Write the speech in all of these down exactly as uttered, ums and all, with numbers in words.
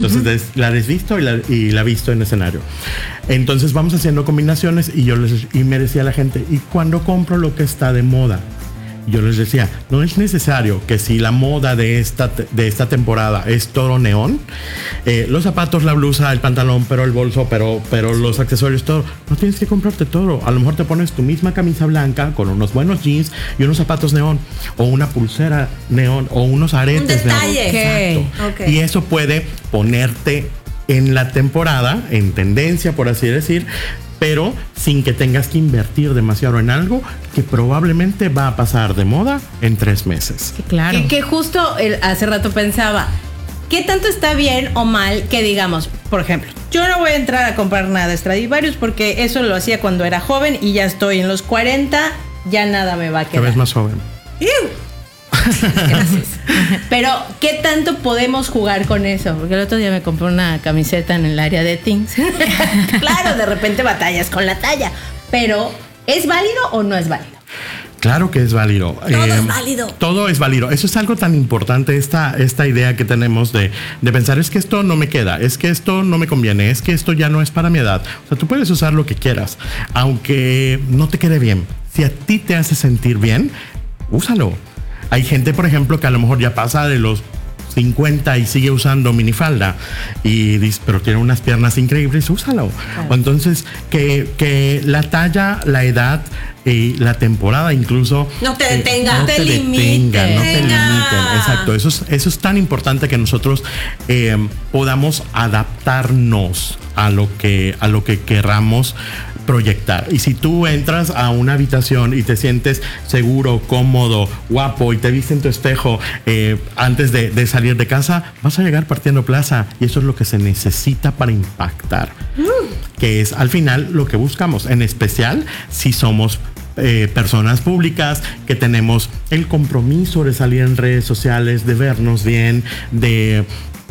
Entonces uh-huh. des, la desvisto y la, y la visto en escenario. Entonces vamos haciendo combinaciones y yo les y me decía la gente, ¿y cuándo compro lo que está de moda? Yo les decía, no es necesario que si la moda de esta, de esta temporada es todo neón, eh, los zapatos, la blusa, el pantalón, pero el bolso, pero, pero los accesorios, todo, no tienes que comprarte todo. A lo mejor te pones tu misma camisa blanca con unos buenos jeans y unos zapatos neón, o una pulsera neón, o unos aretes Un detalle. neón. Okay. Exacto. Okay. Y eso puede ponerte en la temporada, en tendencia, por así decir, pero sin que tengas que invertir demasiado en algo que probablemente va a pasar de moda en tres meses. Sí, claro. Que, que justo el, hace rato pensaba, ¿qué tanto está bien o mal que digamos, por ejemplo, yo no voy a entrar a comprar nada de Stradivarius porque eso lo hacía cuando era joven y ya estoy en los cuarenta, ya nada me va a quedar? Te ves más joven. ¡Ew! Gracias. Pero, ¿qué tanto podemos jugar con eso? Porque el otro día me compré una camiseta en el área de Things. Claro, de repente batallas con la talla. Pero, ¿es válido o no es válido? Claro que es válido. Todo eh, es válido. Todo es válido. Eso es algo tan importante, esta, esta idea que tenemos de, de pensar, es que esto no me queda, es que esto no me conviene, es que esto ya no es para mi edad. O sea, tú puedes usar lo que quieras, aunque no te quede bien. Si a ti te hace sentir bien, úsalo. Hay gente, por ejemplo, que a lo mejor ya pasa de los cincuenta y sigue usando minifalda y dice, pero tiene unas piernas increíbles, úsalo. Claro. Entonces, que, que la talla, la edad y la temporada incluso no te detenga, eh, no te, te limiten, detengan, no te limiten. Exacto, eso es, eso es tan importante que nosotros eh, podamos adaptarnos a lo que a lo que querramos proyectar. Y si tú entras a una habitación y te sientes seguro, cómodo, guapo y te viste en tu espejo eh, antes de, de salir de casa, vas a llegar partiendo plaza, y eso es lo que se necesita para impactar, mm. que es al final lo que buscamos, en especial si somos Eh, personas públicas, que tenemos el compromiso de salir en redes sociales, de vernos bien, de,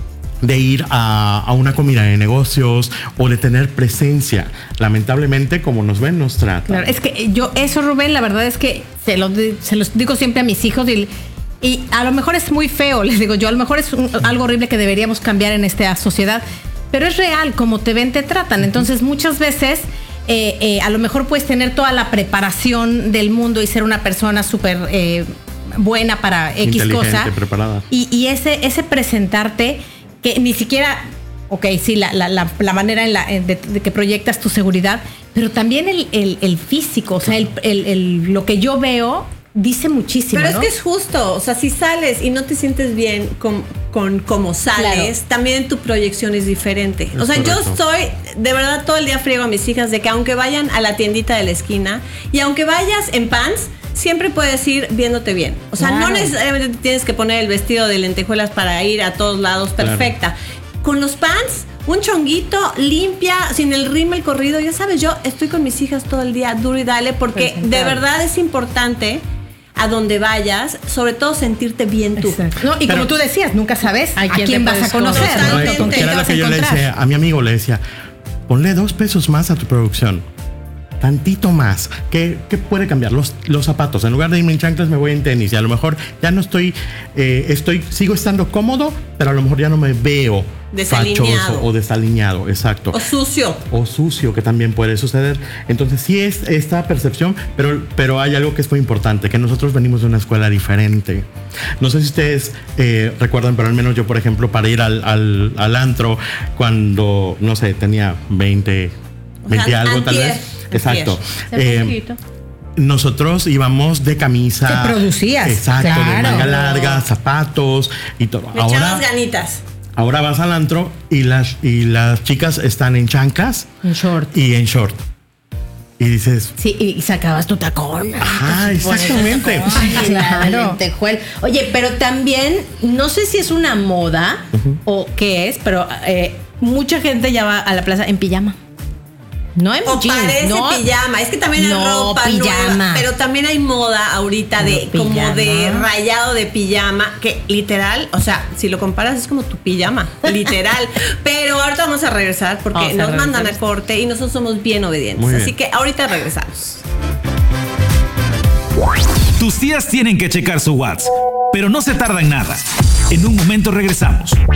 de ir a, a una comida de negocios o de tener presencia. Lamentablemente, como nos ven, nos tratan. Claro, es que yo, eso, Rubén, la verdad es que se lo, se los digo siempre a mis hijos y, y a lo mejor es muy feo, les digo yo, a lo mejor es un, algo horrible que deberíamos cambiar en esta sociedad, pero es real, como te ven, te tratan. Entonces, muchas veces Eh, eh, a lo mejor puedes tener toda la preparación del mundo y ser una persona súper eh, buena para X cosa. Preparada. Y, y ese, ese presentarte que ni siquiera, ok, sí, la, la, la, la manera en la, de, de que proyectas tu seguridad, pero también el, el, el físico, o sea, el, el, el, lo que yo veo dice muchísimo. Pero ¿no? es que es justo, o sea, si sales y no te sientes bien con, con cómo sales, claro, también tu proyección es diferente. Es o sea, correcto. Yo estoy, de verdad, todo el día friego a mis hijas de que aunque vayan a la tiendita de la esquina y aunque vayas en pants, siempre puedes ir viéndote bien. O sea, claro, no necesariamente tienes que poner el vestido de lentejuelas para ir a todos lados perfecta. Claro. Con los pants, un chonguito, limpia, sin el rímel corrido. Ya sabes, yo estoy con mis hijas todo el día, duro y dale, porque pues, de verdad es importante a donde vayas, sobre todo sentirte bien tú. No, y pero, como tú decías, nunca sabes a quién, quién vas a conocer. conocer. ¿no? Era lo que yo le decía a mi amigo, le decía, ponle dos pesos más a tu producción. Tantito más. ¿Qué, qué puede cambiar? Los, los zapatos. En lugar de irme en chanclas, me voy en tenis. Y a lo mejor ya no estoy, eh, estoy, sigo estando cómodo, pero a lo mejor ya no me veo fachoso o desalineado. Exacto. O sucio. O sucio, que también puede suceder. Entonces, sí es esta percepción, pero, pero hay algo que es muy importante, que nosotros venimos de una escuela diferente. No sé si ustedes eh, recuerdan, pero al menos yo, por ejemplo, para ir al, al, al antro, cuando, no sé, tenía veinte, veinte o sea, algo tal vez. Exacto. Eh, nosotros íbamos de camisa. Te producías. Exacto, claro, de manga larga, zapatos y todo. Me echabas ganitas. Ahora vas al antro y las, y las chicas están en chanclas. En short. Y en short. Y dices. Sí, y sacabas tu tacón. Ah, exactamente. Ay, claro. Oye, pero también, no sé si es una moda uh-huh. o qué es, pero eh, mucha gente ya va a la plaza en pijama. No en o jeans, parece no, pijama, es que también hay no, ropa pijama. Nueva, pero también hay moda ahorita de no, como de rayado de pijama, que literal, o sea, si lo comparas es como tu pijama, literal. Pero ahorita vamos a regresar porque vamos nos mandan a corte y nosotros somos bien obedientes. Bien. Así que ahorita regresamos. Tus tías tienen que checar su WhatsApp, pero no se tardan nada. En un momento regresamos.